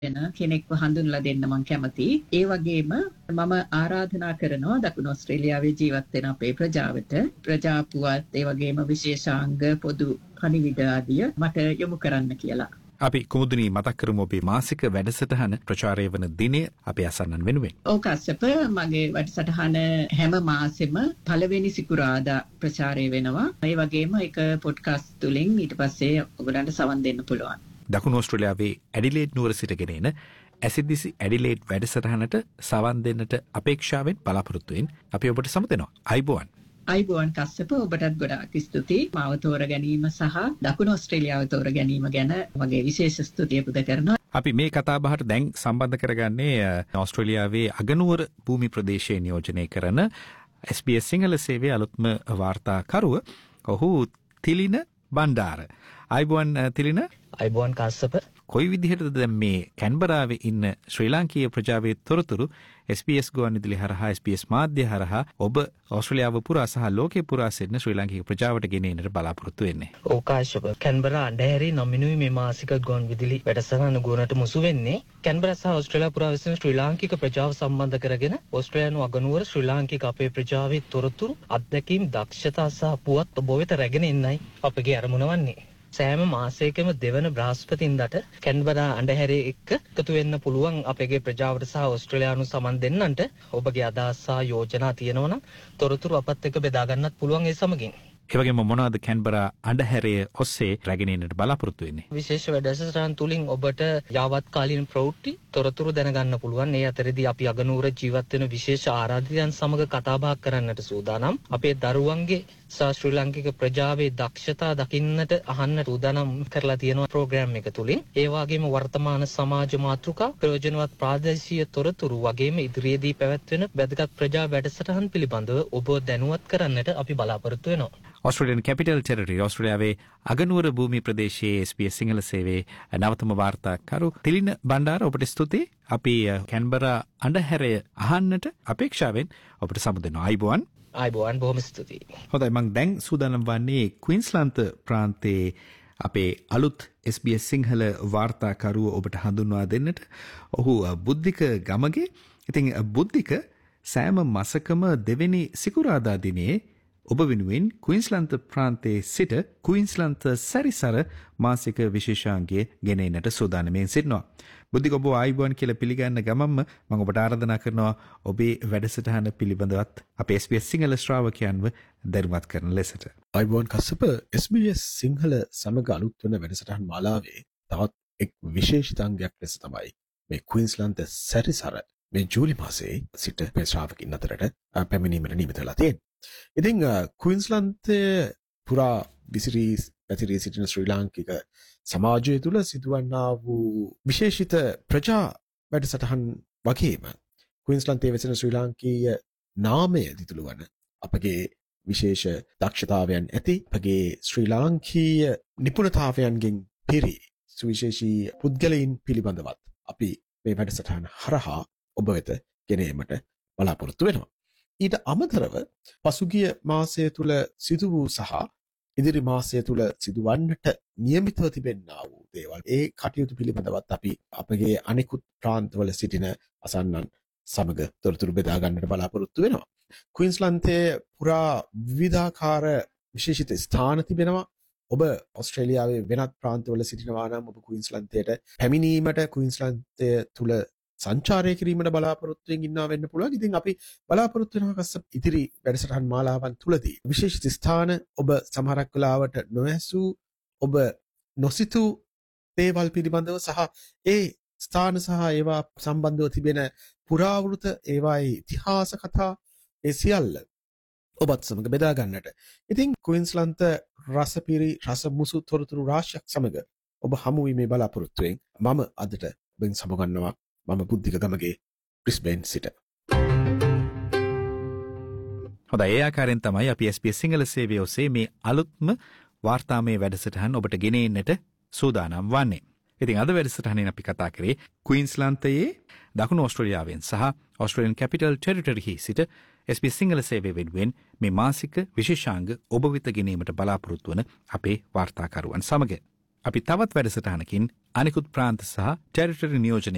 වෙන කෙනෙක්ව හඳුන්ලා දෙන්න මම කැමතියි. ඒ වගේම මම ආරාධනා කරනවා දකුණු ඕස්ට්‍රේලියාවේ ජීවත් වෙන අපේ ප්‍රජාවට ප්‍රජා පුවත් ඒ වගේම විශේෂාංග පොදු පණිවිඩ ආදිය මට යොමු කරන්න කියලා. අපි කුමුදුනි මතක් කරමු ඔබේ මාසික වැඩසටහන ප්‍රචාරය වන දිනය අපේ අසන්නන් වෙනුවෙන්. ඔව් කස්සප මගේ වැඩසටහන හැම මාසෙම පළවෙනි සිකුරාදා ප්‍රචාරය වෙනවා. ඒ වගේම ඒක පොඩ්කාස්ට් තුලින් ඊට පස්සේ ඔයගලන්ට සවන් දෙන්න පුළුවන්. දකුණු ඕස්ට්‍රේලියාවේ ඇඩිලේඩ් නුවර සිටගෙන එන ඇසිඩිසි ඇඩිලේඩ් වැඩසටහනට සවන් දෙන්නට අපේක්ෂාවෙන් බලාපොරොත්තුවෙන් අපි ඔබට සමුදෙනවා. අයිබෝවන්. අයිබෝවන් කස්සප ඔබටත් ගොඩාක් ස්තුතියි. මාව තෝර ගැනීම සහ දකුණු ඕස්ට්‍රේලියාව තෝර ගැනීම ගැන මගේ විශේෂ ස්තුතිය පුද කරනවා. අපි මේ කතාබහට දැන් සම්බන්ධ කරගන්නේ ඕස්ට්‍රේලියාවේ අගනුවර භූමි ප්‍රදේශයේ නියෝජනය කරන SBS සිංහල සේවයේ අලුත්ම වාර්තාකරුව ඔහු තිලින බණ්ඩාර. අයිබෝවන් තිලින. අයිබෝවන් කස්සප. කොයි විදිහටද දැන් මේ කැන්බරාවේ ඉන්න ශ්‍රී ලාංකීය ප්‍රජාවේ තොරතුරු SBS ගුවන්විදුලි හරහා SBS මාධ්‍ය හරහා ඔබ ඕස්ට්‍රේලියාව පුරා සහ ලෝකේ පුරා සිටින ශ්‍රී ලාංකික ප්‍රජාවට ගෙන එන්නට බලාපොරොත්තු වෙන්නේ? ඔව් කාශ්‍යප. කැන්බරා අන්ඩහැරේ නමිනුයි මේ මාසික ගුවන්විදුලි වැඩසටහන ගුණට මුසු වෙන්නේ. කැන්බරා සහ ඕස්ට්‍රේලියාව පුරා විසින ශ්‍රී ලාංකික ප්‍රජාව සම්බන්ධ කරගෙන ඕස්ට්‍රේලියානු අගනුවර ශ්‍රී ලාංකික අපේ ප්‍රජාවේ තොරතුරු අත්දැකීම් දක්ෂතා සහ පුවත් ඔබ වෙත රැගෙන එන්නයි අපගේ අරමුණ වන්නේ. සෑම මාසයකම දෙවන බ්‍රහස්පතින්දාට කැන්බරා අන්ඩහැරේ එක්ක එකතු වෙන්න පුළුවන් අපගේ ප්‍රජාවට සහ ඕස්ට්‍රේලියානු සමන් දෙන්නන්ට ඔබගේ අදහස් සහ යෝජනා තියෙනවා නම් තොරතුරු අපත් එක්ක බෙදා ගන්නත් පුළුවන් ඒ සමගින්. ඒ වගේම මොනවද කැන්බරා අන්ඩහැරය ඔස්සේ රැගෙන එන්නට බලාපොරොත්තු වෙන්නේ? විශේෂ වැඩසටහන් තුලින් ඔබට යාවත් කාලීන ප්‍රවෘත්ති තොරතුරු දැනගන්න පුළුවන්. ඒ අතරදී අපි අගනුවර ජීවත් වෙන විශේෂ ආරාධිතයන් සමග කතා බහ කරන්නට සූදානම්. අපේ දරුවන්ගේ සහ ශ්‍රී ලාංකික ප්‍රජාවේ දක්ෂතා දකින්නට අහන්න සූදානම් කරලා තියෙනවා ප්‍රෝග්‍රෑම් එක තුලින්. ඒ වගේම වර්තමාන සමාජ මාතෘකා ප්‍රයෝජනවත් ප්‍රාදේශීය තොරතුරු වගේම ඉදිරියේදී පැවැත්වෙන වැදගත් ප්‍රජා වැඩසටහන් පිළිබඳව ඔබ දැනුවත් කරන්නට අපි බලාපොරොත්තු වෙනවා. Australian Capital Territory ඕස්ට්‍රේලියාවේ අගනුවර භූමි ප්‍රදේශයේ SBS සිංහල සේවයේ නවතම වාර්තාකරු තිලින බණ්ඩාර ඔබට ස්තුතියි. අපි කැන්බරා අන්ඩහැරය අහන්නට අපේක්ෂාවෙන් ඔබට සමුදෙනවා. අයිබෝවන්. අයිබෝවන් බොහොම ස්තුතියි. හොඳයි මම දැන් සූදානම් වන්නේ ක්වීන්ස්ලන්ත ප්‍රාන්තයේ අපේ අලුත් SBS සිංහල වාර්තාකරුව ඔබට හඳුන්වා දෙන්නට. ඔහු බුද්ධික ගමගේ. ඉතින් බුද්ධික සෑම මාසකම දෙවෙනි සිකුරාදා දිනේ ඔබ වෙනුවෙන් ක්වීන්ස්ලන්ත ප්‍රාන්තයේ සිට ක්වීන්ස්ලන්ත සැරිසර මාසික විශේෂාංගය ගෙන එන්නට සූදානම්ෙන් සිටිනවා. බුද්ධික ඔබ ආයිබෝවන් කියලා පිළිගන්න ගමන්ම මම ඔබට ආරාධනා කරනවා ඔබේ වැඩසටහන පිළිබඳවත් අපේ SBS සිංහල ශ්‍රාවකයන්ව දැනුවත් කරන ලෙසට. ආයිබෝවන් කස්සප. SBS සිංහල සමග අලුත් වන වැඩසටහන් මාලාවේ තවත් එක් විශේෂිතාංගයක් ලෙස තමයි මේ ක්වීන්ස්ලන්ත සැරිසර මේ ජූලි මාසයේ සිට මේ ශ්‍රාවකින් අතරට පැමිණීමට නියමිත වෙලා තියෙනවා. ඉතින් ක්වීන්ස්ලන්තයේ පුරා පැතිරී සිටින ශ්‍රී ලාංකික සමාජය තුළ සිදුවන්නා වූ විශේෂිත ප්‍රජා වැඩසටහන් වගේම ක්වීන්ස්ලන්තයේ වෙසෙන ශ්‍රී ලාංකීය නාමය දිතුළු වන අපගේ විශේෂ දක්ෂතාවයන් ඇති අපගේ ශ්‍රී ලාංකීය නිපුණතාවයන්ගෙන් පිරි සුවිශේෂී පුද්ගලයින් පිළිබඳවත් අපි මේ වැඩසටහන හරහා ඔබ වෙත ගෙනීමට බලාපොරොත්තු වෙනවා. ඊට අමතරව පසුගිය මාසය තුළ සිදු වූ සහ ඉදිරි මාසය තුළ සිදුවන්නට නියමිතව තිබෙන්නා වූ දේවල් ඒ කටයුතු පිළිබඳවත් අපි අපගේ අනෙකුත් ප්‍රාන්තවල සිටින අසන්නන් සමග තොරතුරු බෙදා ගන්නට බලාපොරොත්තු වෙනවා. ක්වීන්ස්ලන්තයේ පුරා විවිධාකාර විශේෂිත ස්ථාන තිබෙනවා. ඔබ ඕස්ට්‍රේලියාවේ වෙනත් ප්‍රාන්තවල සිටිනවා නම් ඔබ ක්වීන්ස්ලන්තයට පැමිණීමට ක්වීන්ස්ලන්තය තුළ සංචාරය කිරීමට බලාපොරොත්තුවෙන් ඉන්නවා වෙන්න පුළුවන්. ඉතින් අපි බලාපොරොත්තු වෙනවා කස්සප ඉදිරි වැඩසටහන් මාලාවන් තුලදී විශේෂිත ස්ථාන ඔබ සමහරක් වෙලාවට නොඇසූ ඔබ නොසිතූ දේවල් පිළිබඳව සහ ඒ ස්ථාන සහ ඒවා සම්බන්ධව තිබෙන පුරාවෘත ඒවායේ ඉතිහාස කතා ඒ සියල්ල ඔබත් සමග බෙදා ගන්නට. ඉතින් ක්වීන්ස්ලන්ත රසපිරි රසමුසු තොරතුරු රාශියක් සමග ඔබ හමු වීමේ බලාපොරොත්තුවෙන් මම අදට ඔබෙන් සමුගන්නවා. මම බුද්ධික ගමගේ බ්‍රිස්බේන් සිට. හොඳයි ඒ ආකාරයෙන් තමයි අපි SBS සිංහල සේවය ඔස්සේ මේ අලුත්ම වාර්තාමය වැඩසටහන් ඔබට ගෙන එන්නට සූදානම් වන්නේ. ඉතින් අද වැඩසටහනෙන් අපි කතා කරේ ක්වීන්ස්ලන්තයේ දකුණු ඕස්ට්‍රේලියාවෙන් සහ ඕස්ට්‍රේලියන් කැපිටල් ටෙරිටරිහි සිට SBS සිංහල සේවය වෙනුවෙන් මේ මාසික විශේෂාංග ඔබ වෙත ගෙනීමට බලාපොරොත්තු වන අපේ වාර්තාකරුවන් සමග. අපි තවත් වැඩසටහනකින් අනිකුත් ප්‍රාන්ත සහ ටෙරිටරි නියෝජනය